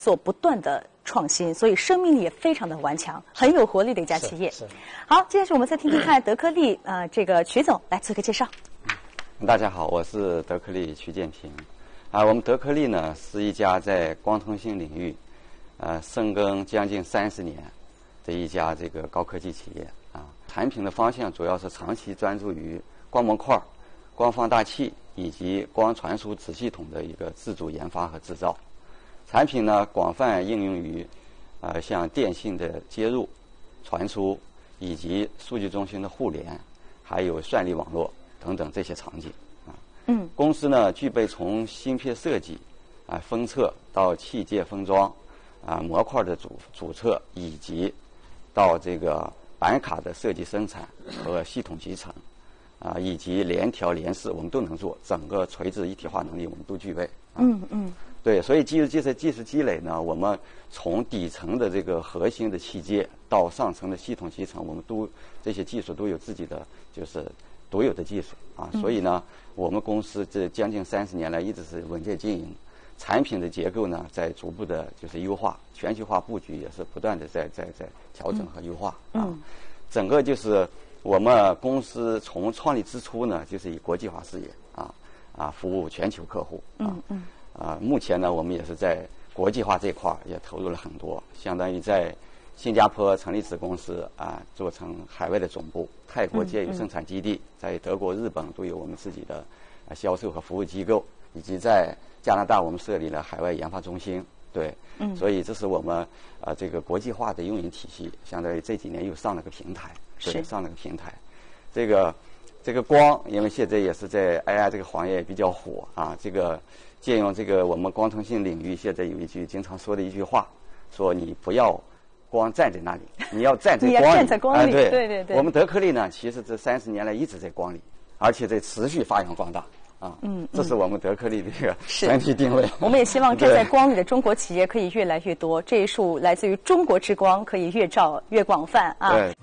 做不断的创新，所以生命力也非常的顽强，很有活力的一家企业。 是好，接下去我们再听听看德科利这个曲总来做个介绍。 大家好，我是德科利曲建平。我们德科利呢是一家在光通信领域深耕将近30年的一家这个高科技企业啊。产品的方向主要是长期专注于光模块、光放大器以及光传输子系统的一个自主研发和制造。产品呢广泛应用于像电信的接入、传输以及数据中心的互联，还有算力网络等等这些场景啊。公司呢具备从芯片设计封测到器件封装模块的主测，以及到这个板卡的设计生产和系统集成以及联调联试我们都能做，整个垂直一体化能力我们都具备。对，所以基于这些技术积累呢，我们从底层的这个核心的器件到上层的系统集成，我们都这些技术都有自己的就是独有的技术啊。所以呢，我们公司这将近30年来一直是稳健经营，产品的结构呢在逐步的就是优化，全球化布局也是不断的在调整和优化啊。整个就是我们公司从创立之初呢，就是以国际化事业服务全球客户目前呢，我们也是在国际化这一块也投入了很多，相当于在新加坡成立子公司做成海外的总部，泰国建有生产基地，在德国、日本都有我们自己的销售和服务机构，以及在加拿大我们设立了海外研发中心。对，所以这是我们这个国际化的运营体系，相当于这几年又上了个平台，对，上了个平台。这个光，因为现在也是在 AI 这个行业比较火这个借用这个我们光通信领域现在有一句经常说的一句话，说你不要光站在那里，你要站在光里。 你要站在光里，对。 我们德科利呢，其实这30年来一直在光里，而且在持续发扬光大。这是我们德科利的一个整体定位。 我们也希望站在光里的中国企业可以越来越多，这一束来自于中国之光可以越照越广泛啊。 对。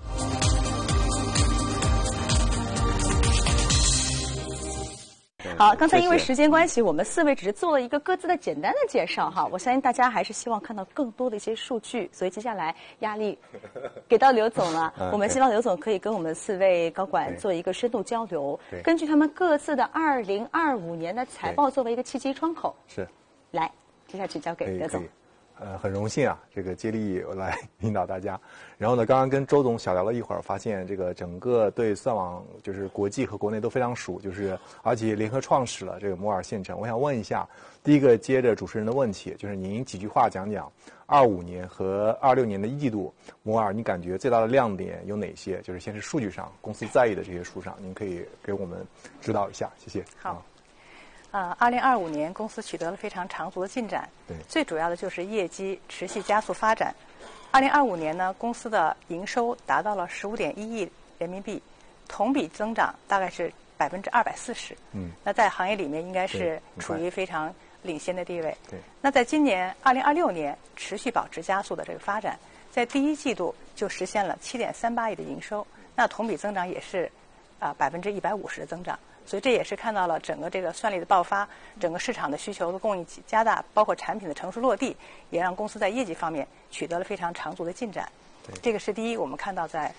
好，刚才因为时间关系，我们4位只是做了一个各自的简单的介绍哈。我相信大家还是希望看到更多的一些数据，所以接下来压力给到刘总了。我们希望刘总可以跟我们4位高管做一个深度交流，根据他们各自的2025年的财报作为一个契机窗口。 是， 来，接下去交给刘总。 很荣幸这个接力来领导大家。然后呢，刚刚跟周总小聊了一会儿，发现这个整个对算网就是国际和国内都非常熟，就是而且联合创始了这个摩尔线程。我想问一下，第一个接着主持人的问题，就是您几句话讲讲25年和26年的1季度摩尔，你感觉最大的亮点有哪些？就是先是数据上公司在意的这些数上，您可以给我们指导一下，谢谢。 好。2025年公司取得了非常长足的进展，最主要的就是业绩持续加速发展。2025年呢，公司的营收达到了15.1亿人民币，同比增长大概是240%。那在行业里面应该是处于非常领先的地位。那在今年2026年持续保持加速的这个发展，在第1季度就实现了7.38亿的营收，那同比增长也是150%的增长。所以这也是看到了整个这个算力的爆发，整个市场的需求的供应加大，包括产品的成熟落地，也让公司在业绩方面取得了非常长足的进展。这个是第一，我们看到在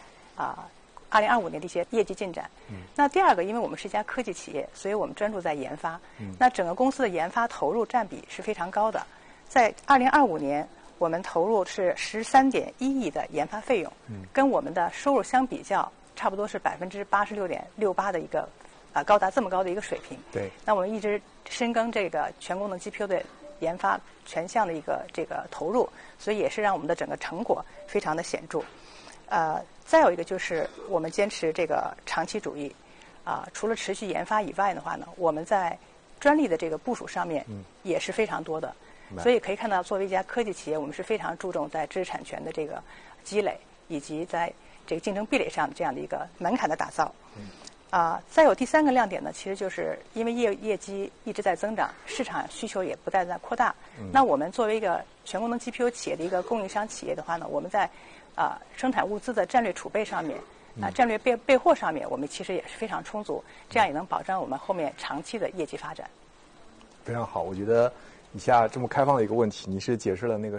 2025年的一些业绩进展。那第二个，因为我们是一家科技企业，所以我们专注在研发。那整个公司的研发投入占比是非常高的。在2025年，我们投入是13.1亿的研发费用，跟我们的收入相比较，差不多是86.68%的一个。高达这么高的一个水平。那我们一直深耕这个全功能 GPU 的研发全项的一个这个投入，所以也是让我们的整个成果非常的显著。再有一个就是我们坚持这个长期主义。除了持续研发以外的话呢，我们在专利的这个部署上面也是非常多的。所以可以看到，作为一家科技企业，我们是非常注重在知识产权的这个积累，以及在这个竞争壁垒上的这样的一个门槛的打造。再有第3个亮点呢，其实就是因为业绩一直在增长，市场需求也不断在扩大。那我们作为一个全功能 GPU 企业的一个供应商企业的话呢，我们在生产物资的战略储备上面，战略备货上面，我们其实也是非常充足，这样也能保障我们后面长期的业绩发展。 非常好，我觉得以下这么开放的一个问题，你是解释了那个